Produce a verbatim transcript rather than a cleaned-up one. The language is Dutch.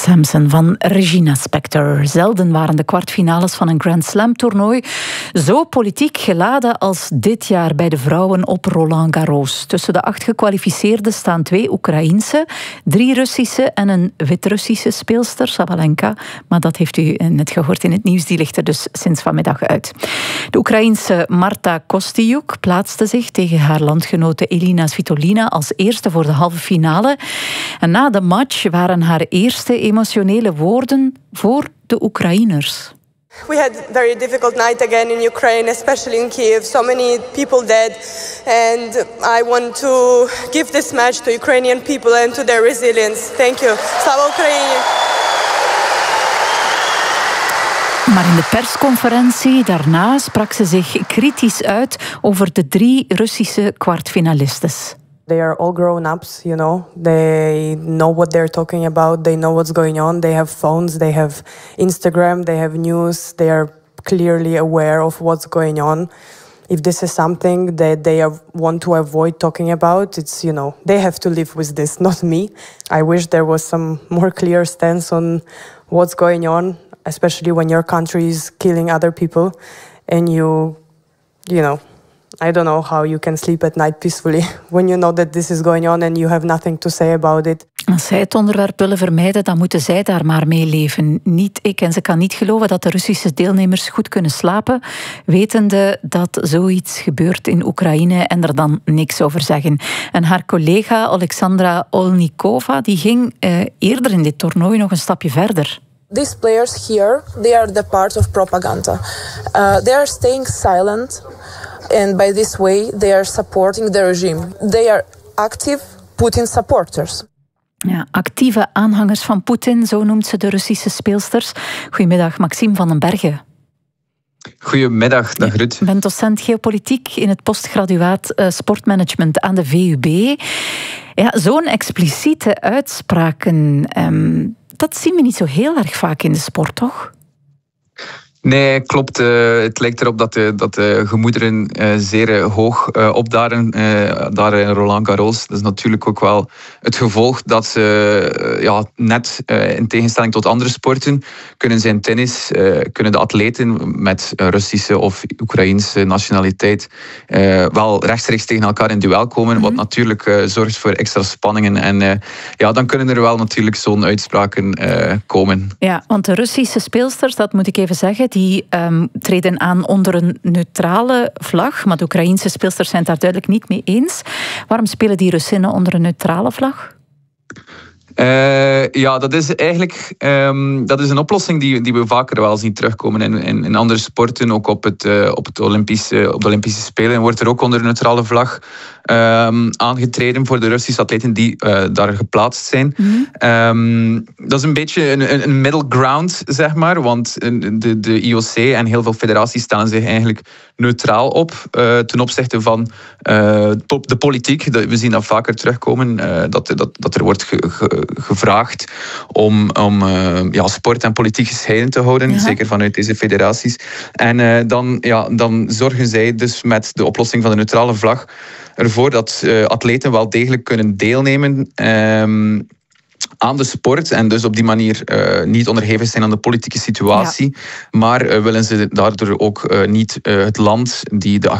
Samson van Regina Spektor. Zelden waren de kwartfinales van een Grand Slam toernooi zo politiek geladen als dit jaar bij de vrouwen op Roland Garros. Tussen de acht gekwalificeerden staan twee Oekraïense, drie Russische en een Wit-Russische speelster, Sabalenka. Maar dat heeft u net gehoord in het nieuws, die ligt er dus sinds vanmiddag uit. De Oekraïense Marta Kostyuk plaatste zich tegen haar landgenote Elina Svitolina als eerste voor de halve finale. En na de match waren haar eerste emotionele woorden voor de Oekraïners. We had a very difficult night again in Ukraine, especially in Kiev. So many people dead. And I want to give this match to Ukrainian people and to their resilience. Thank you. Slava Ukraini. Maar in de persconferentie daarna sprak ze zich kritisch uit over de drie Russische kwartfinalistes. They are all grown-ups, you know. They know what they're talking about. They know what's going on. They have phones. They have Instagram. They have news. They are clearly aware of what's going on. If this is something that they want to avoid talking about, it's, you know, they have to live with this, not me. I wish there was some more clear stance on what's going on, especially when your country is killing other people and you, you know, I don't know how you can sleep at night peacefully when you know that this is going on and you have nothing to say about it. Als zij het onderwerp willen vermijden, dan moeten zij daar maar mee leven. Niet ik. En ze kan niet geloven dat de Russische deelnemers goed kunnen slapen, wetende dat zoiets gebeurt in Oekraïne en er dan niks over zeggen. En haar collega Alexandra Olnikova, die ging uh, eerder in dit toernooi nog een stapje verder. These players here, they are the part of propaganda. Uh, they are staying silent. And by this way, they are supporting the regime. They are active Putin supporters. Ja, actieve aanhangers van Poetin, zo noemt ze de Russische speelsters. Goedemiddag, Maxime van den Bergen. Goedemiddag, dag Ruud. Je bent docent geopolitiek in het postgraduaat uh, sportmanagement aan de V U B. Ja, zo'n expliciete uitspraken, um, dat zien we niet zo heel erg vaak in de sport, toch? Nee, klopt. Uh, het lijkt erop dat de, dat de gemoederen uh, zeer uh, hoog uh, opdaren uh, daar in Roland Garros. Dat is natuurlijk ook wel het gevolg dat ze, uh, ja, net uh, in tegenstelling tot andere sporten, kunnen ze in tennis, uh, kunnen de atleten met Russische of Oekraïense nationaliteit uh, wel rechtstreeks tegen elkaar in duel komen, mm-hmm. wat natuurlijk uh, zorgt voor extra spanningen. En uh, ja, dan kunnen er wel natuurlijk zo'n uitspraken uh, komen. Ja, want de Russische speelsters, dat moet ik even zeggen, die um, treden aan onder een neutrale vlag. Maar de Oekraïense speelsters zijn het daar duidelijk niet mee eens. Waarom spelen die Russinnen onder een neutrale vlag? Uh, ja, dat is eigenlijk um, dat is een oplossing die, die we vaker wel zien terugkomen in, in, in andere sporten. Ook op, het, uh, op, het Olympische, op de Olympische Spelen wordt er ook onder een neutrale vlag um, aangetreden voor de Russische atleten die uh, daar geplaatst zijn. Mm-hmm. Um, dat is een beetje een, een middle ground, zeg maar. Want de, de I O C en heel veel federaties stellen zich eigenlijk neutraal op uh, ten opzichte van uh, de politiek. We zien dat vaker terugkomen, uh, dat, dat, dat er wordt ge, ge, gevraagd om, om uh, ja, sport en politiek gescheiden te houden, ja. Zeker vanuit deze federaties. En uh, dan, ja, dan zorgen zij dus met de oplossing van de neutrale vlag ervoor dat uh, atleten wel degelijk kunnen deelnemen um, aan de sport en dus op die manier uh, niet onderhevig zijn aan de politieke situatie. Ja. Maar uh, willen ze daardoor ook uh, niet uh, het land die de